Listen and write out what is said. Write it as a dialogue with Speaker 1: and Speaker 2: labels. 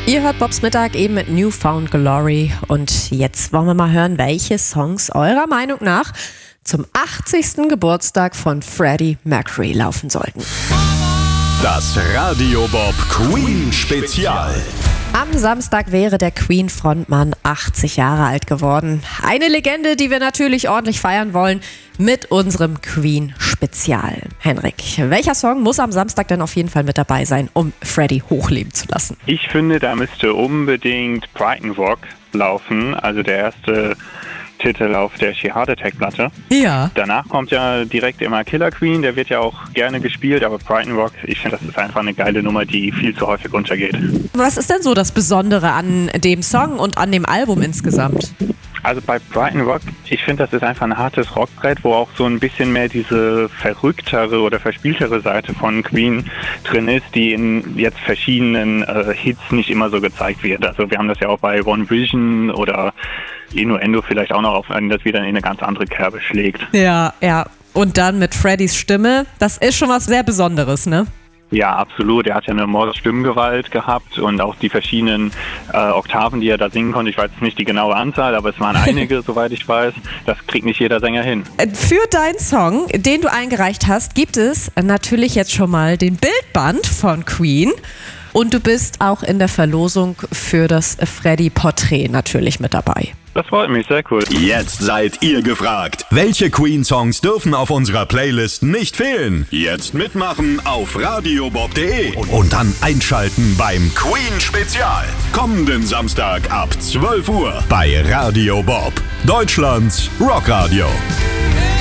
Speaker 1: Ihr hört Bobs Mittag eben mit New Found Glory und jetzt wollen wir mal hören, welche Songs eurer Meinung nach zum 80. Geburtstag von Freddie Mercury laufen sollten.
Speaker 2: Das Radio Bob Queen Spezial.
Speaker 1: Am Samstag wäre der Queen-Frontmann 80 Jahre alt geworden. Eine Legende, die wir natürlich ordentlich feiern wollen mit unserem Queen-Spezial. Henrik, welcher Song muss am Samstag denn auf jeden Fall mit dabei sein, um Freddie hochleben zu lassen?
Speaker 3: Ich finde, da müsste unbedingt Brighton Rock laufen, also der erste Titel auf der She Heart Attack Platte.
Speaker 1: Ja.
Speaker 3: Danach kommt ja direkt immer Killer Queen, der wird ja auch gerne gespielt, aber Brighton Rock, ich finde, das ist einfach eine geile Nummer, die viel zu häufig untergeht.
Speaker 1: Was ist denn so das Besondere an dem Song und an dem Album insgesamt?
Speaker 3: Also bei Brighton Rock, ich finde, das ist einfach ein hartes Rockbrett, wo auch so ein bisschen mehr diese verrücktere oder verspieltere Seite von Queen drin ist, die in jetzt verschiedenen Hits nicht immer so gezeigt wird. Also wir haben das ja auch bei One Vision oder Innuendo vielleicht auch noch auf, das wieder in eine ganz andere Kerbe schlägt.
Speaker 1: Ja. Und dann mit Freddys Stimme, das ist schon was sehr Besonderes, ne?
Speaker 3: Ja, absolut. Er hat ja eine Stimmgewalt gehabt und auch die verschiedenen Oktaven, die er da singen konnte. Ich weiß nicht die genaue Anzahl, aber es waren einige, soweit ich weiß. Das kriegt nicht jeder Sänger hin. Für
Speaker 1: deinen Song, den du eingereicht hast, gibt es natürlich jetzt schon mal den Bildband von Queen. Und du bist auch in der Verlosung für das Freddie-Porträt natürlich mit dabei.
Speaker 3: Das freut mich, sehr cool.
Speaker 2: Jetzt seid ihr gefragt. Welche Queen-Songs dürfen auf unserer Playlist nicht fehlen? Jetzt mitmachen auf radiobob.de und dann einschalten beim Queen-Spezial. Kommenden Samstag ab 12 Uhr bei Radio Bob, Deutschlands Rockradio.